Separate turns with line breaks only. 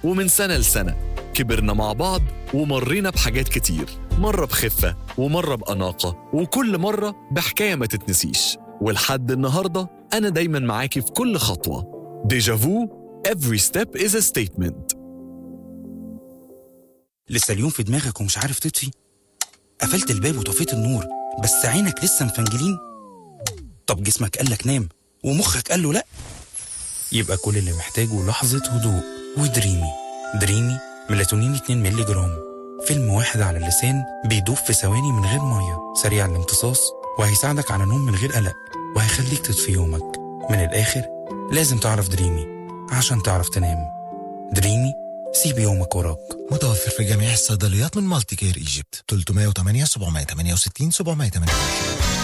ومن سنة لسنة كبرنا مع بعض ومرينا بحاجات كتير، مرة بخفة ومرة بأناقة وكل مرة بحكاية ما تتنسيش. ولحد النهاردة أنا دايماً معاكي في كل خطوة. ديجافو every step is a statement.
لسه اليوم في دماغك ومش عارف تطفي؟ قفلت الباب وطفيت النور بس عينك لسه مفنجلين؟ طب جسمك قالك نام ومخك قال له لأ؟ يبقى كل اللي محتاجه لحظة هدوء ودريمي. دريمي ميلاتونين 2 مللي جرام، فيلم واحد على اللسان بيدوب في ثواني من غير مية، سريع الامتصاص وهيساعدك على نوم من غير قلق وهيخليك تطفي يومك. من الآخر لازم تعرف دريمي عشان تعرف تنام. دريمي سيب يومك وراك.
متوفر في جميع الصيدليات من مالتي كير ايجيبت. 308 768 788.